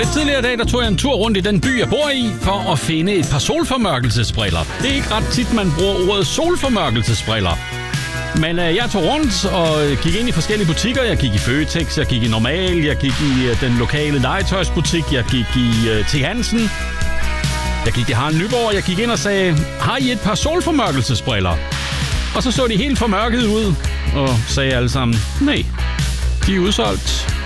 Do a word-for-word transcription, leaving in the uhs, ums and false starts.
Tidligere i dag, der tog jeg en tur rundt i den by, jeg bor i, for at finde et par solformørkelsesbriller. Det er ikke ret tit, man bruger ordet solformørkelsesbriller. Men øh, jeg tog rundt og gik ind i forskellige butikker. Jeg gik i Føtex, jeg gik i Normal, jeg gik i øh, den lokale legetøjsbutik, jeg gik i øh, T. Hansen. Jeg gik i Harald Nyborg, jeg gik ind og sagde, har I et par solformørkelsesbriller? Og så så de helt formørket ud og sagde alle sammen, nej, de er udsolgt.